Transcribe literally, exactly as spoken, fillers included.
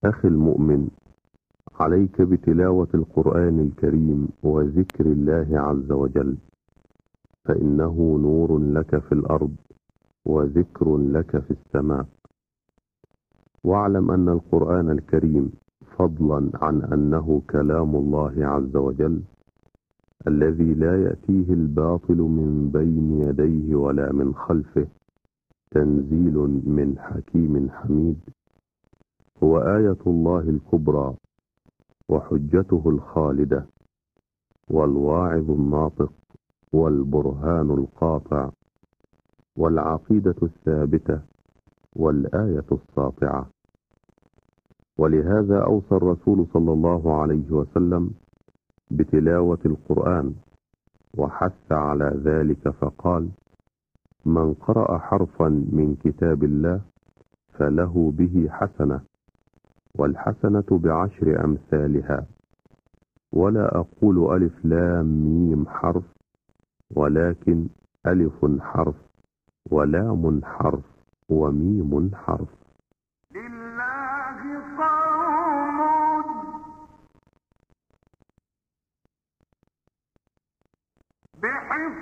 أخي المؤمن، عليك بتلاوة القرآن الكريم وذكر الله عز وجل، فإنه نور لك في الأرض وذكر لك في السماء. واعلم أن القرآن الكريم فضلا عن أنه كلام الله عز وجل الذي لا يأتيه الباطل من بين يديه ولا من خلفه، تنزيل من حكيم حميد، هو آية الله الكبرى وحجته الخالدة والواعظ الناطق والبرهان القاطع والعقيدة الثابتة والآية الساطعة. ولهذا أوصى الرسول صلى الله عليه وسلم بتلاوة القرآن وحث على ذلك فقال: من قرأ حرفا من كتاب الله فله به حسنة، والحسنة بعشر أمثالها، ولا أقول ألف لام ميم حرف، ولكن ألف حرف ولام حرف وميم حرف. لله قوم بحفظ